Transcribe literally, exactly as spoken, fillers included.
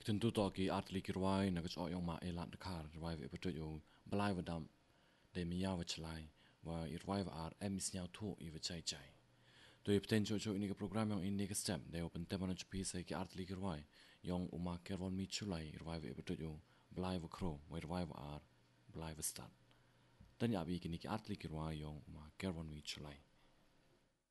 Tentu to ki atli ki rwai na kach oyong ma elat kar rwai ve betul yo belai vadam de mi ya wachlai wa i rwai ar emis nyau thu i wachai chai. To i pten cho cho ini ke program yang ini ke step de open teman chupi sai ki atli ki rwai yong uma kerwon mi chulai rwai ve betul yo belai wa kro wa rwai ar belai wa start. Dan ya bi kini ki atli ki rwai yong uma kerwon mi chulai.